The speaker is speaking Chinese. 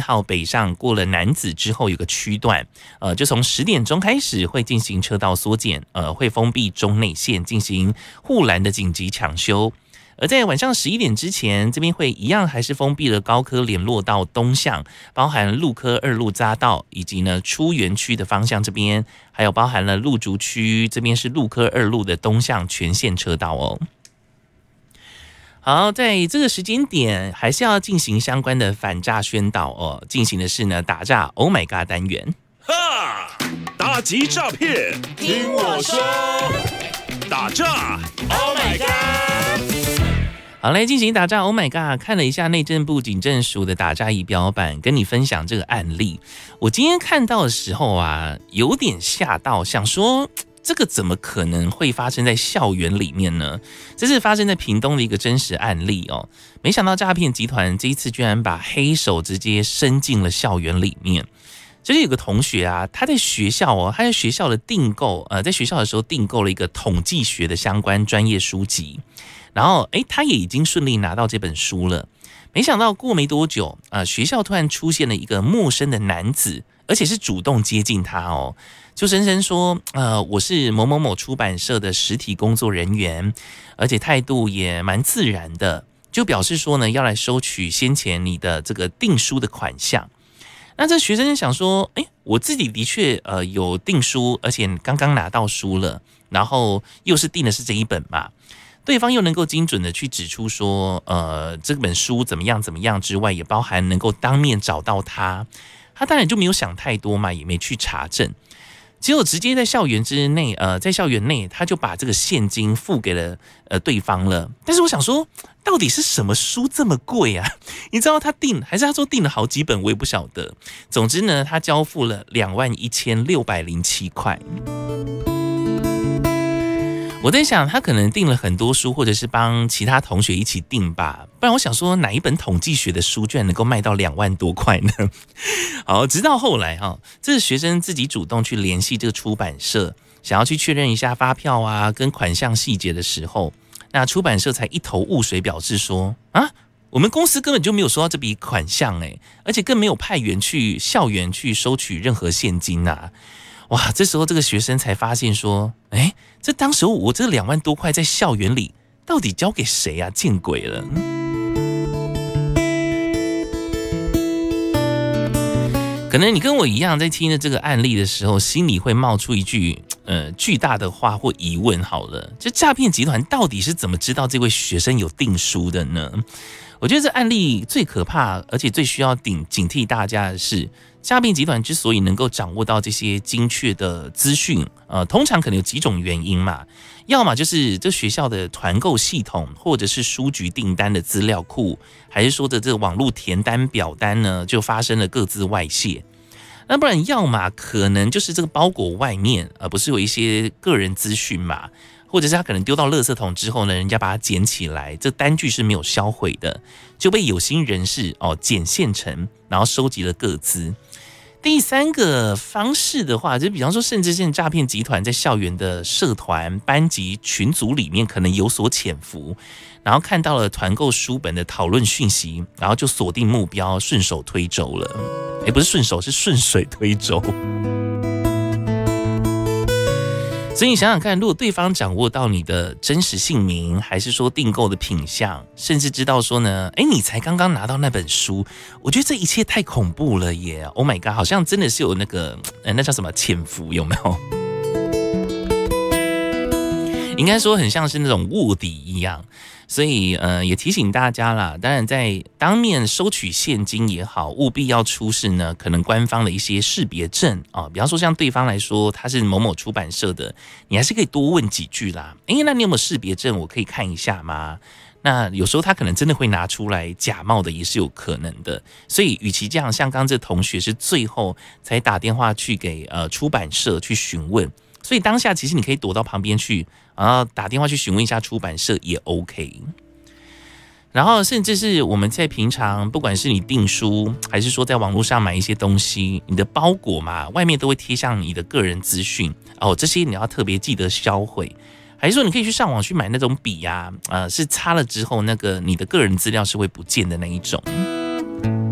号北上过了楠梓之后有个区段，就从10点钟开始会进行车道缩减，会封闭中内线进行护栏的紧急抢修。而在晚上11点之前，这边会一样还是封闭了高科联络道东向，包含陆科2路匝道，以及呢出园区的方向这边，还有包含了路竹区这边是陆科2路的东向全线车道哦。好，在这个时间点还是要进行相关的反诈宣导哦，进行的是呢打诈 Oh My God 单元。 哈，打击诈骗，听我说，打诈 Oh my God。 好，来进行打诈 Oh my God， 看了一下内政部警政署的打诈仪表板，跟你分享这个案例。我今天看到的时候啊，有点吓到，想说这个怎么可能会发生在校园里面呢？这是发生在屏东的一个真实案例哦。没想到诈骗集团这一次居然把黑手直接伸进了校园里面。就是有个同学啊，他在学校他在学校的订购，在学校的时候订购了一个统计学的相关专业书籍。然后他也已经顺利拿到这本书了，没想到过没多久，学校突然出现了一个陌生的男子，而且是主动接近他哦，就声称说，我是某某某出版社的实体工作人员，而且态度也蛮自然的，就表示说呢，要来收取先前你的这个订书的款项。那这学生想说，我自己的确有订书，而且刚刚拿到书了，然后又是订的是这一本嘛。对方又能够精准的去指出说，这本书怎么样怎么样之外，也包含能够当面找到他当然就没有想太多嘛，也没去查证，结果直接在校园之内，在校园内他就把这个现金付给了对方了。但是我想说，到底是什么书这么贵啊？你知道他订还是他说订了好几本，我也不晓得。总之呢，他交付了21607块。我在想，他可能订了很多书，或者是帮其他同学一起订吧。不然我想说，哪一本统计学的书居然能够卖到2万多块呢？好，直到后来这个学生自己主动去联系这个出版社，想要去确认一下发票啊跟款项细节的时候，那出版社才一头雾水，表示说我们公司根本就没有收到这笔款项而且更没有派员去校园去收取任何现金啊。哇，这时候这个学生才发现说，这当时我这2万多块在校园里到底交给谁啊？见鬼了！可能你跟我一样，在听了这个案例的时候，心里会冒出一句巨大的话或疑问。好了，这诈骗集团到底是怎么知道这位学生有订书的呢？我觉得这案例最可怕，而且最需要警惕大家的是，诈骗集团之所以能够掌握到这些精确的资讯，通常可能有几种原因嘛，要么就是这学校的团购系统，或者是书局订单的资料库，还是说的这个网络填单表单呢，就发生了各自外泄。那不然，要么可能就是这个包裹外面，不是有一些个人资讯嘛，或者是他可能丢到垃圾桶之后呢，人家把它捡起来，这单据是没有销毁的，就被有心人士捡现成，然后收集了个资。第三个方式的话，就比方说，甚至现在诈骗集团在校园的社团、班级、群组里面可能有所潜伏，然后看到了团购书本的讨论讯息，然后就锁定目标，顺手推舟了。不是顺手，是顺水推舟。所以你想想看，如果对方掌握到你的真实姓名，还是说订购的品项，甚至知道说呢，你才刚刚拿到那本书，我觉得这一切太恐怖了耶 ！Oh my god， 好像真的是有那个那叫什么潜伏，有没有？应该说很像是那种卧底一样。所以也提醒大家啦，当然在当面收取现金也好，务必要出示呢可能官方的一些识别证比方说像对方来说他是某某出版社的，你还是可以多问几句啦。那你有没有识别证？我可以看一下吗？那有时候他可能真的会拿出来假冒的，也是有可能的。所以与其这样，像刚这同学是最后才打电话去给出版社去询问。所以当下其实你可以躲到旁边去，然后打电话去询问一下出版社也 OK。然后甚至是我们在平常，不管是你订书，还是说在网络上买一些东西，你的包裹嘛，外面都会贴上你的个人资讯这些你要特别记得销毁。还是说你可以去上网去买那种笔是擦了之后那个你的个人资料是会不见的那一种。